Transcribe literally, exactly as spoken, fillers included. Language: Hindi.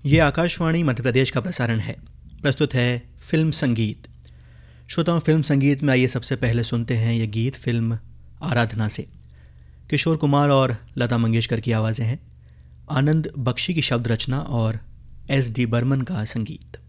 ये आकाशवाणी मध्य प्रदेश का प्रसारण है। प्रस्तुत है फिल्म संगीत। श्रोताओं, फिल्म संगीत में आइए सबसे पहले सुनते हैं ये गीत फिल्म आराधना से। किशोर कुमार और लता मंगेशकर की आवाज़ें हैं, आनंद बख्शी की शब्द रचना और एस डी बर्मन का संगीत।